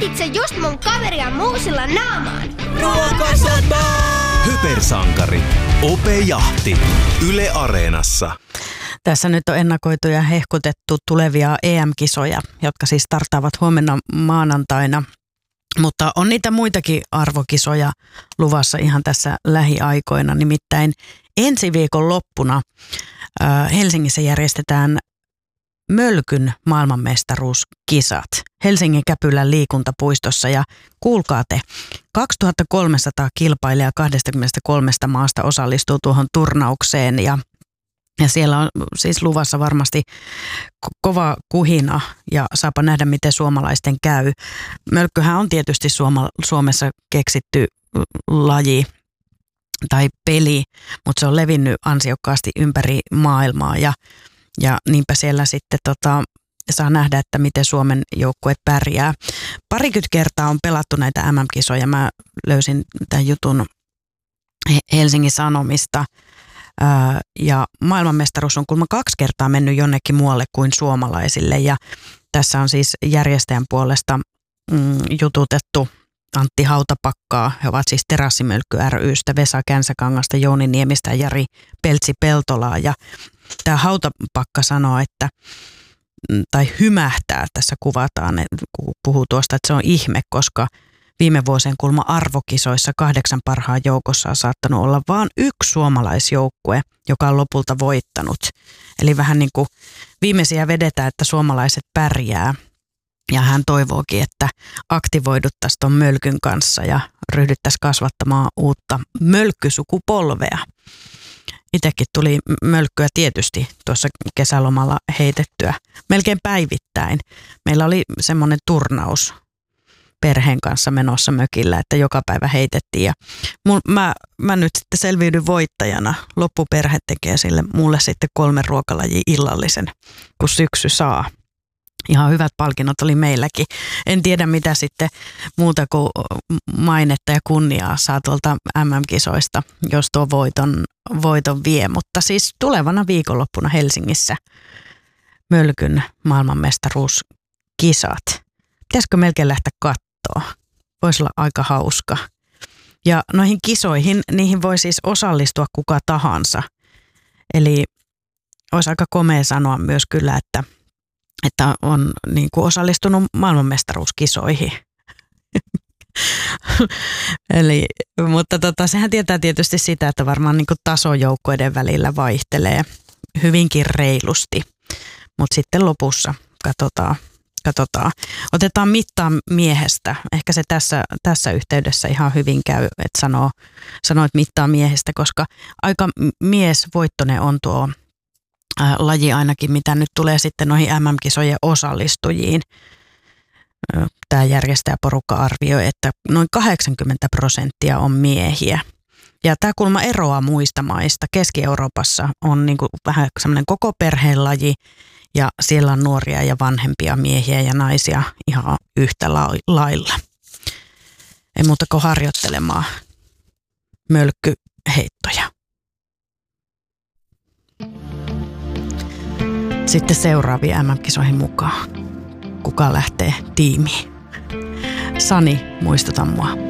Iskit sä just mun kaveria muusilla naamaan? Ruokasota! Hypersankari. Ope-jahti. Yle Areenassa. Tässä nyt on ennakoitu ja hehkutettu tulevia EM-kisoja, jotka siis startaavat huomenna maanantaina. Mutta on niitä muitakin arvokisoja luvassa ihan tässä lähiaikoina. Nimittäin ensi viikon loppuna Helsingissä järjestetään Mölkyn maailmanmestaruuskisat Helsingin Käpylän liikuntapuistossa. Ja kuulkaa te, 2300 kilpailijaa 23 maasta osallistuu tuohon turnaukseen ja siellä on siis luvassa varmasti kova kuhina ja saapa nähdä, miten suomalaisten käy. Mölkkyhän on tietysti Suomessa keksitty laji tai peli, mutta se on levinnyt ansiokkaasti ympäri maailmaa ja niinpä siellä sitten saa nähdä, että miten Suomen joukkueet pärjää. Parikymmentä kertaa on pelattu näitä MM-kisoja. Mä löysin tämän jutun Helsingin Sanomista. Ja maailmanmestaruus on kuulemma 2 kertaa mennyt jonnekin muualle kuin suomalaisille. Ja tässä on siis järjestäjän puolesta jututettu Antti Hautapakkaa. He ovat siis Terassimölkky ry:stä, Vesa Känsäkangasta, Jouni Niemistä ja Jari Peltsi-Peltolaa. Ja tämä Hautapakka sanoo, että tai hymähtää tässä kuvataan, kun puhuu tuosta, että se on ihme, koska viime vuosien kulma arvokisoissa 8 parhaan joukossa on saattanut olla vain yksi suomalaisjoukkue, joka on lopulta voittanut. Eli vähän niin kuin viimeisiä vedetään, että suomalaiset pärjää. Ja hän toivookin, että aktivoiduttaisiin tuon Mölkyn kanssa ja ryhdyttäisiin kasvattamaan uutta mölkkysukupolvea. Itsekin tuli mölkkyä tietysti tuossa kesälomalla heitettyä melkein päivittäin. Meillä oli semmoinen turnaus perheen kanssa menossa mökillä, että joka päivä heitettiin. Ja mä nyt sitten selviydyn voittajana. Loppuperhe tekee mulle sitten 3 ruokalajia illallisen, kun syksy saa. Ihan hyvät palkinnot oli meilläkin. En tiedä mitä sitten muuta kuin mainetta ja kunniaa saa tuolta MM-kisoista, jos tuo voiton vie. Mutta siis tulevana viikonloppuna Helsingissä Mölkyn maailmanmestaruuskisat. Pitäisikö melkein lähteä katsoa? Voisi olla aika hauska. Ja noihin kisoihin, niihin voi siis osallistua kuka tahansa. Eli olisi aika komea sanoa myös kyllä, että on niin kuin osallistunut maailmanmestaruuskisoihin. Mutta sehän tietää tietysti sitä, että varmaan niin kuin tasojoukkoiden välillä vaihtelee hyvinkin reilusti. Mutta sitten lopussa katsotaan. Otetaan mittaa miehestä. Ehkä se tässä yhteydessä ihan hyvin käy, että sanoit mittaa miehestä, koska aika miesvoittoinen on tuo laji ainakin, mitä nyt tulee sitten noihin MM-kisojen osallistujiin. Tämä järjestäjäporukka arvioi, että noin 80% on miehiä. Ja tämä kulma eroaa muista maista. Keski-Euroopassa on niin kuin vähän semmoinen koko perheen laji ja siellä on nuoria ja vanhempia miehiä ja naisia ihan yhtä lailla. Ei muuta kuin harjoittelemaan mölkkyheittoja. Sitten seuraaviin MM-kisoihin mukaan. Kuka lähtee tiimiin? Sani, muistuta mua.